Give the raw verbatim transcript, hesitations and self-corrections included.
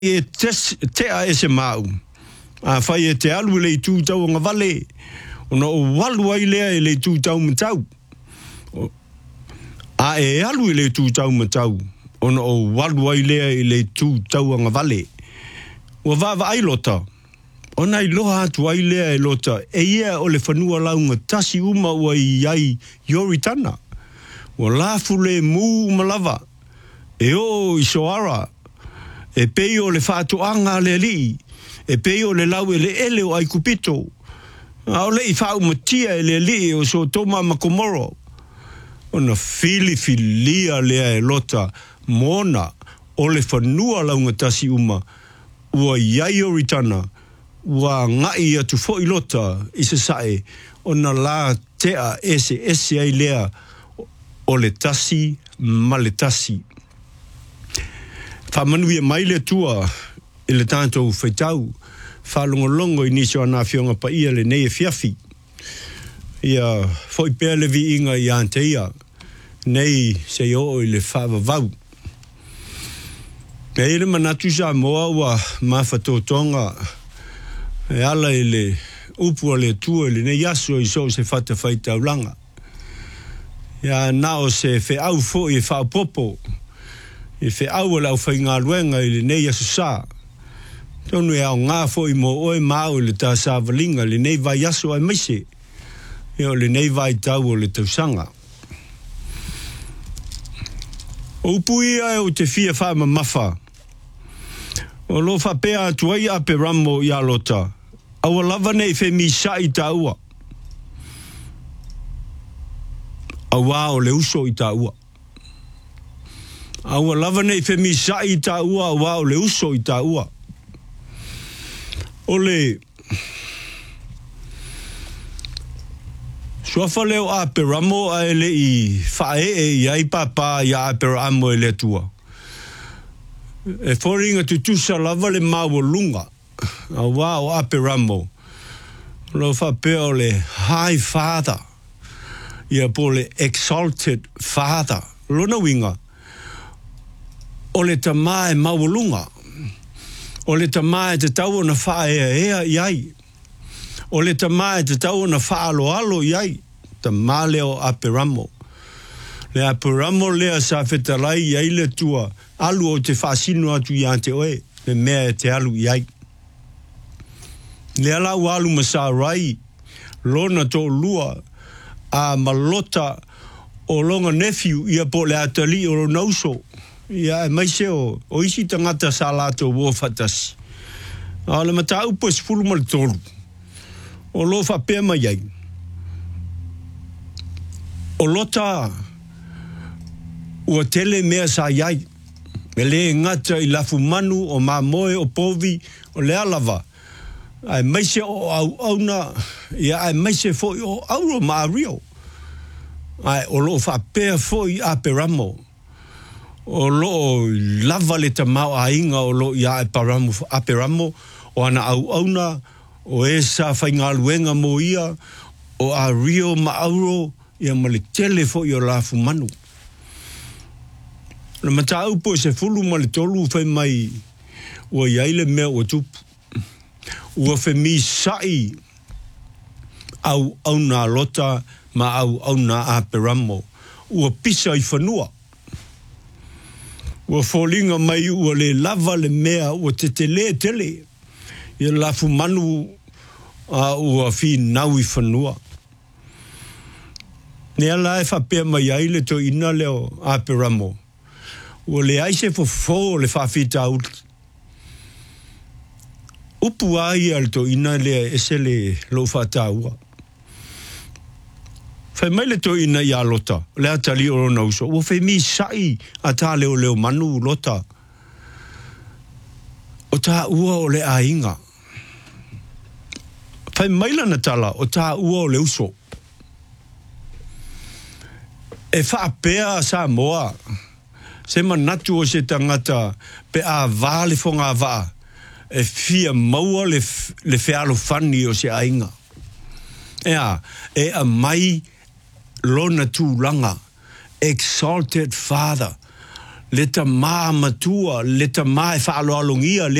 e te a ese mau. A whai e te alu le tū tau ngā vale. Ona o walu ai lea e le tū tau matau. A e alu le tū tau matau. Ona o walu ai lea e le tū tau ngā vale. Ua vava ai lota. Ona i loha atu ai lea e lota. E ia o le whanua launga tasi uma ua i ai Yoritana. Ua lafu le mū malava. E o i soara. E pei o le whātuanga le li. E pei o le lau e le ele o ai kupito. A o le i whau matia e le li o so toma makomoro. Ona fili filia lea e lota mona o le whanua launga tasi uma. Ua iai Yoritana. Ua ngai atu fo i lota i se sae. Ona la tea ese ese ai lea o le tasi ma le tasi. Whamanuia mai le tua i le tātou whaitau. Whalongolongo i nisi o anā whionga pa ia le nei e fiafi. Ia whoi pēr le vi inga i ante ia. Nei se o i le whawavau. E ele manatu sa moa ua mawhatotonga. E ala i le upua le tua i le nei aso i so se whata whaitau langa. Ia nao se whe au fo i whaopopo. I whe au lau whai ngā luenga i le nei aso sā. Tonu e au ngā fo i mo oe māu le tā sā valinga le nei vai aso ai maise. Ia le nei vai tau o le tausanga. O upui ai o te fia wha ma mawha. O lo wha pēa atu ai a pe ramo i alota. Awa lava nei whe mi sa i tā ua. Awa o le uso i tā ua. Awa lava nei whe mi sa i tā ua, awa o le uso i tā ua. O le Suafa leo a pe ramo a ele i whae e i ai papa i a pe ramo e le tua. E whoringa tu tusa lava le maua lunga. A wao a pe ramo. Lo wha pe o le high father. Ia po le exalted father. Lona winga. O le tamae maua lunga. O le tamae te tau na whae ea i ai. O le tamae te tau na whaalo alo i ai. Ta maleo aperamo. Le aperamo lea sa whetalai i ai le tua. Alu o te whaasino atu i ante oe. Le mea te alu i ai. Le alau alu masa rai. Lona to lua. A malota o longa nephew. Ia po le atali o lo nauso. Ia e maise o. O isi tangata sa lato wo fatasi. A le mata upo e sifuru mal tolu. O lo fa pe mai ai. O lota ua tele mea sa iai. E le ngata i lafu manu o mamoe o povi o le alava. Ai maise o au auna. Ia ai maise foi o auro maario. Ai o lo fa pe foi a peramo. O lo lava le tamau a inga o lo ia e paramo a peramo. O ana au auna. O esa whainga luenga mo ia, o a rio maauro, ia male tele fo i o lafu manu. Na mata upo se fulu male tolu whai mai, ua iaile mea ua tupu. Ua whe mi sai, au au na lota, ma au au na aperamo. Ua pisa i whanua. Ua fōlinga mai ua le lava le mea, ua te tele tele. Ia lafu manu a ua fi nau i whanua. Ne ala e whapea mai ai le to ina leo a peramo. Ua le aise fo fo le whawhita ut. Upu ai al to ina le ese le lo whata ua. Whai mai le to ina i a lota. Le atali o rona uso. Ua whai mi sai a ta leo leo manu lota. O ta ua o le a inga. Whai maila na tala o tā ua o le uso. E whaapea sa moa. Se manatu o se tangata pe a vāle fonga vā. E fia maua le, le whialo whani o se ainga. Ea, e a mai lona tūlanga. Exalted Father. le ta mā matua, le ta mā e whaaloalongia,